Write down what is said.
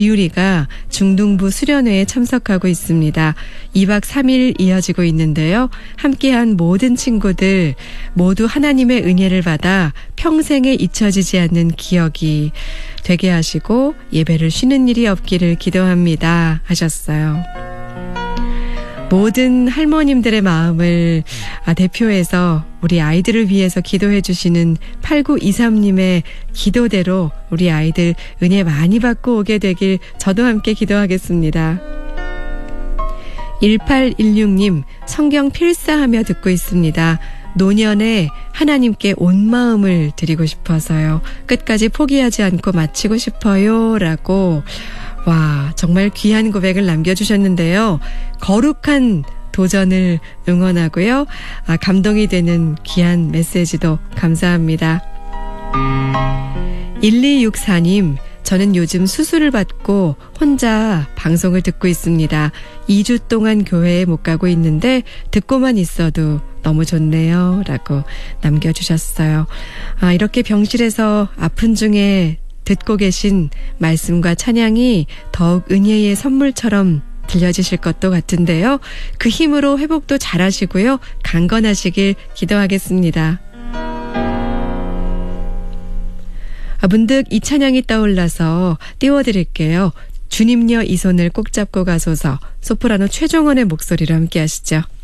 유리가 중등부 수련회에 참석하고 있습니다. 2박 3일 이어지고 있는데요. 함께한 모든 친구들 모두 하나님의 은혜를 받아 평생에 잊혀지지 않는 기억이 되게 하시고 예배를 쉬는 일이 없기를 기도합니다. 하셨어요. 모든 할머님들의 마음을 대표해서 우리 아이들을 위해서 기도해 주시는 8923님의 기도대로 우리 아이들 은혜 많이 받고 오게 되길 저도 함께 기도하겠습니다. 1816님 성경 필사하며 듣고 있습니다. 노년에 하나님께 온 마음을 드리고 싶어서요. 끝까지 포기하지 않고 마치고 싶어요. 라고 와, 정말 귀한 고백을 남겨주셨는데요. 거룩한 도전을 응원하고요. 감동이 되는 귀한 메시지도 감사합니다. 1264님, 저는 요즘 수술을 받고 혼자 방송을 듣고 있습니다. 2주 동안 교회에 못 가고 있는데 듣고만 있어도 너무 좋네요. 라고 남겨주셨어요. 이렇게 병실에서 아픈 중에 듣고 계신 말씀과 찬양이 더욱 은혜의 선물처럼 들려지실 것도 같은데요. 그 힘으로 회복도 잘하시고요. 강건하시길 기도하겠습니다. 문득 이 찬양이 떠올라서 띄워드릴게요. 주님여 이 손을 꼭 잡고 가소서. 소프라노 최종원의 목소리로 함께 하시죠.